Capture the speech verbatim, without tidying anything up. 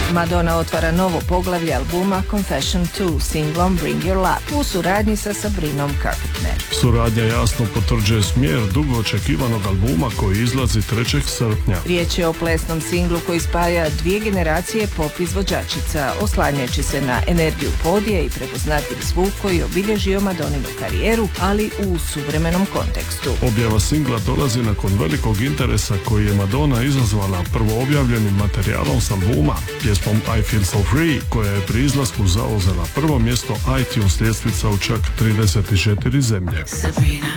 Madonna otvara novo poglavlje albuma Confession dva singlom Bring Your Love u suradnji sa Sabrinom Carpenter. Suradnja jasno potvrđuje smjer dugo očekivanog albuma koji izlazi trećeg srpnja. Riječ je o plesnom singlu koji spaja dvije generacije pop izvođačica, oslanjajući se na energiju podije i prepoznatljiv zvuk koji obilježio Madoninu karijeru, ali u suvremenom kontekstu. Objava singla dolazi nakon velikog interesa koji je Madonna izazvala prvo objavljenim materijalom s albuma, pjesmom I Feel So Free, koja je pri izlasku zauzela prvo mjesto iTunes ljestvica u čak trideset četiri zemlje. Sabrina.